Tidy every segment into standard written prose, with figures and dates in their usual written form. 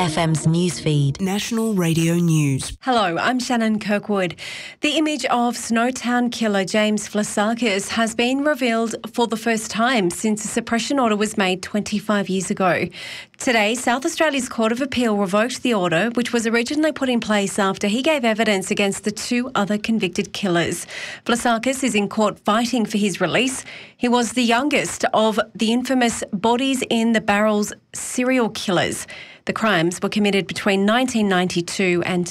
FM's newsfeed. National Radio News. Hello, I'm Shannon Kirkwood. The image of Snowtown killer James Vlasakis has been revealed for the first time since a suppression order was made 25 years ago. Today, South Australia's Court of Appeal revoked the order, which was originally put in place after he gave evidence against the two other convicted killers. Vlasakis is in court fighting for his release. He was the youngest of the infamous bodies in the barrels serial killers. The crimes were committed between 1992 and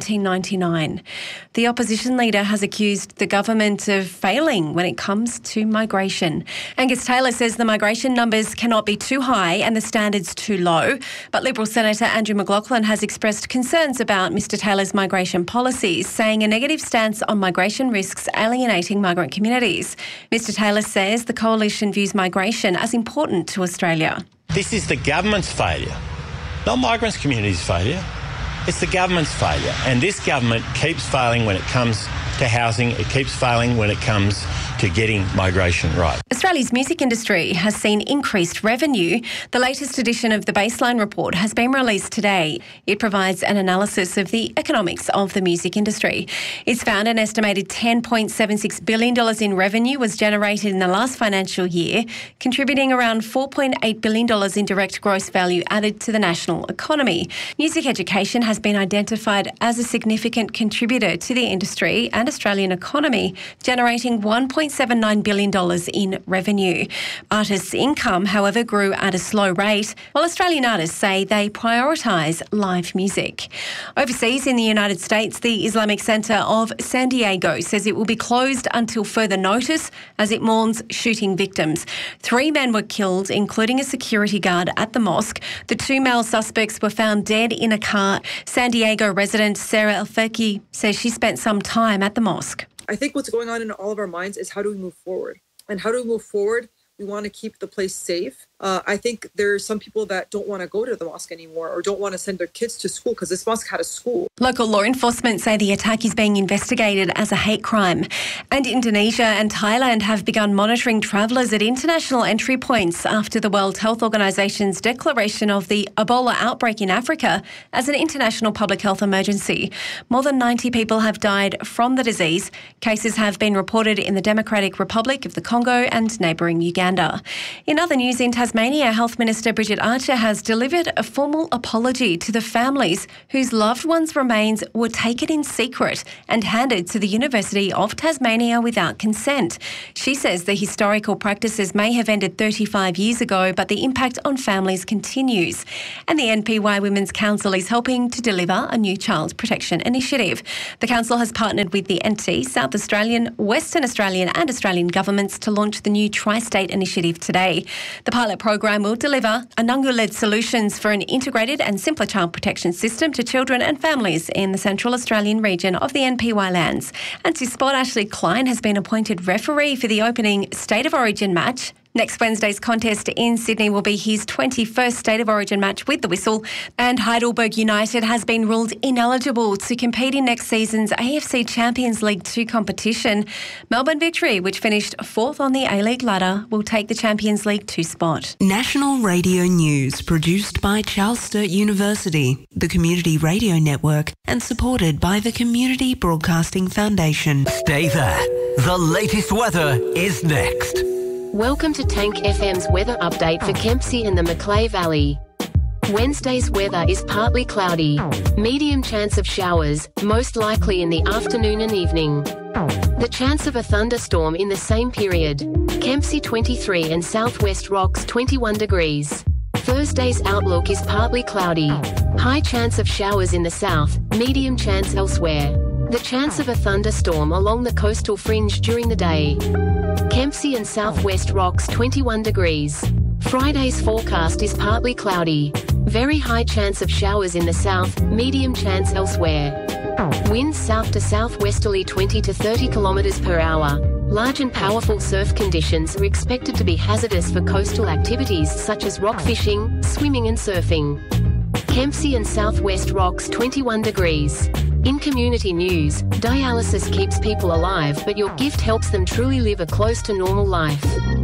1999. The opposition leader has accused the government of failing when it comes to migration. Angus Taylor says the migration numbers cannot be too high and the standards too low. But Liberal Senator Andrew McLaughlin has expressed concerns about Mr Taylor's migration policies, saying a negative stance on migration risks alienating migrant communities. Mr Taylor says the coalition views migration as important to Australia. This is the government's failure. Not migrants' community's failure. It's the government's failure. And this government keeps failing when it comes to housing. It keeps failing when it comes to getting migration right. Australia's music industry has seen increased revenue. The latest edition of the Baseline Report has been released today. It provides an analysis of the economics of the music industry. It's found an estimated $10.76 billion in revenue was generated in the last financial year, contributing around $4.8 billion in direct gross value added to the national economy. Music education has been identified as a significant contributor to the industry and Australian economy, generating $1.79 billion in revenue. Artists' income, however, grew at a slow rate, while Australian artists say they prioritise live music. Overseas in the United States, the Islamic Center of San Diego says it will be closed until further notice as it mourns shooting victims. 3 men were killed, including a security guard at the mosque. The 2 male suspects were found dead in a car. San Diego resident Sarah Alfeki says she spent some time at the mosque. I think what's going on in all of our minds is how do we move forward? And how do we move forward? We want to keep the place safe. I think there's some people that don't want to go to the mosque anymore or don't want to send their kids to school because this mosque had a school. Local law enforcement say the attack is being investigated as a hate crime. And Indonesia and Thailand have begun monitoring travellers at international entry points after the World Health Organization's declaration of the Ebola outbreak in Africa as an international public health emergency. More than 90 people have died from the disease. Cases have been reported in the Democratic Republic of the Congo and neighbouring Uganda. In other news, in Tasmania, Health Minister Bridget Archer has delivered a formal apology to the families whose loved ones' remains were taken in secret and handed to the University of Tasmania without consent. She says the historical practices may have ended 35 years ago, but the impact on families continues. And the NPY Women's Council is helping to deliver a new child protection initiative. The council has partnered with the NT, South Australian, Western Australian and Australian governments to launch the new Tri-State initiative today. The pilot program will deliver Anangu-led solutions for an integrated and simpler child protection system to children and families in the Central Australian region of the NPY lands. And to spot, Ashley Klein has been appointed referee for the opening State of Origin match. Next Wednesday's contest in Sydney will be his 21st State of Origin match with the whistle, and Heidelberg United has been ruled ineligible to compete in next season's AFC Champions League 2 competition. Melbourne Victory, which finished 4th on the A-League ladder, will take the Champions League 2 spot. National Radio News, produced by Charles Sturt University, the Community Radio Network, and supported by the Community Broadcasting Foundation. Stay there. The latest weather is next. Welcome to Tank FM's weather update for Kempsey and the Macleay Valley. Wednesday's weather is partly cloudy. Medium chance of showers, most likely in the afternoon and evening. The chance of a thunderstorm in the same period. Kempsey 23 and Southwest Rocks 21 degrees. Thursday's outlook is partly cloudy. High chance of showers in the south, medium chance elsewhere. The chance of a thunderstorm along the coastal fringe during the day. Kempsey and Southwest Rocks 21 degrees. Friday's forecast is partly cloudy. Very high chance of showers in the south, medium chance elsewhere. Winds south to southwesterly 20 to 30 kilometers per hour. Large and powerful surf conditions are expected to be hazardous for coastal activities such as rock fishing, swimming and surfing. Kempsey and Southwest Rocks 21 degrees. In community news, dialysis keeps people alive, but your gift helps them truly live a close to normal life.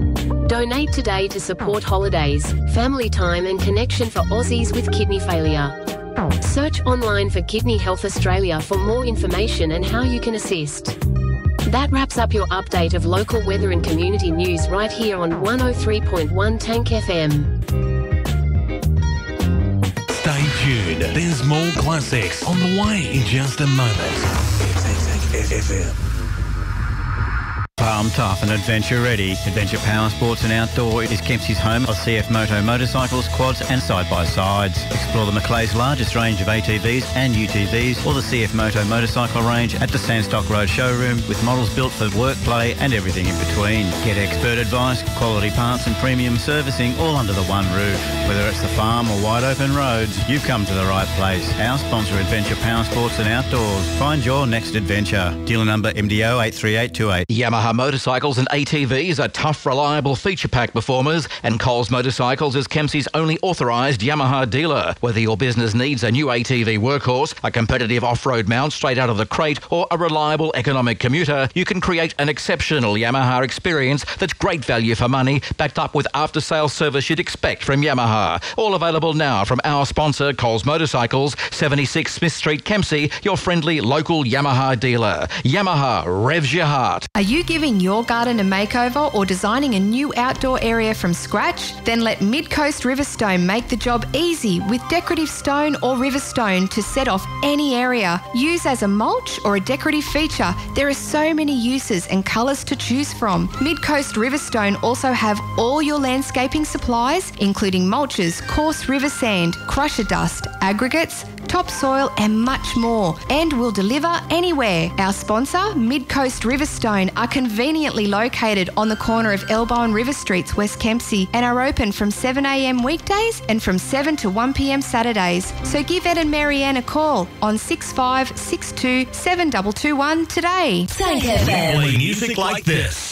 Donate today to support holidays, family time and connection for Aussies with kidney failure. Search online for Kidney Health Australia for more information and how you can assist. That wraps up your update of local weather and community news right here on 103.1 Tank FM. Stay tuned. There's more classics on the way in just a moment. Tank FM. Farm tough and adventure ready. Adventure Power Sports and Outdoor is Kempsey's home of CF Moto motorcycles, quads and side-by-sides. Explore the Macleay's largest range of ATVs and UTVs or the CF Moto motorcycle range at the Sandstock Road showroom with models built for work, play and everything in between. Get expert advice, quality parts and premium servicing all under the one roof. Whether it's the farm or wide open roads, you've come to the right place. Our sponsor, Adventure Power Sports and Outdoors. Find your next adventure. Dealer number MDO 83828. Yamaha motorcycles and ATVs are tough, reliable feature pack performers, and Coles Motorcycles is Kempsey's only authorised Yamaha dealer. Whether your business needs a new ATV workhorse, a competitive off-road mount straight out of the crate, or a reliable economic commuter, you can create an exceptional Yamaha experience that's great value for money, backed up with after-sales service you'd expect from Yamaha. All available now from our sponsor, Coles Motorcycles, 76 Smith Street, Kempsey, your friendly local Yamaha dealer. Yamaha revs your heart. Are you giving your garden a makeover or designing a new outdoor area from scratch? Then let Mid-Coast Riverstone make the job easy with decorative stone or riverstone to set off any area. Use as a mulch or a decorative feature. There are so many uses and colours to choose from. Mid-Coast Riverstone also have all your landscaping supplies, including mulches, coarse river sand, crusher dust, aggregates, topsoil and much more, and will deliver anywhere. Our sponsor, Mid-Coast Riverstone, are conveniently located on the corner of Elbow and River Streets, West Kempsey, and are open from 7 a.m. weekdays and from 7 to 1 p.m. Saturdays. So give Ed and Marianne a call on 6562 7221 today. Play music like this.